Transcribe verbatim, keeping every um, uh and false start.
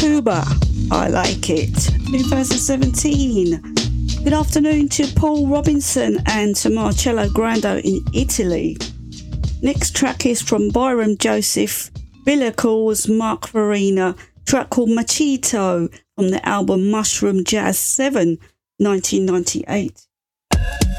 Cuba, I Like It, twenty seventeen. Good afternoon to Paul Robinson and to Marcello Grando in Italy. Next track is from Byron Joseph, Villa Calls, Mark Farina, track called Machito from the album Mushroom Jazz seven, nineteen ninety-eight.